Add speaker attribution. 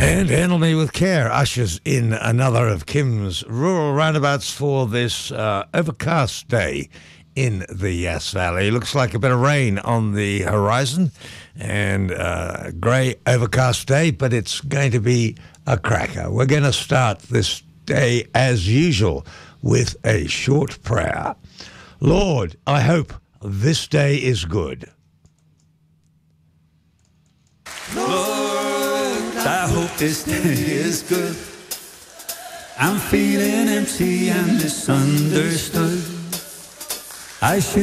Speaker 1: And Handle Me With Care ushers in another of Kim's rural roundabouts for this overcast day in the Yass Valley. Looks like a bit of rain on the horizon and grey overcast day, but it's going to be a cracker. We're going to start this day as usual with a short prayer. Lord, I hope this day is good.
Speaker 2: Lord, I hope this day is good. I'm feeling empty and misunderstood. I should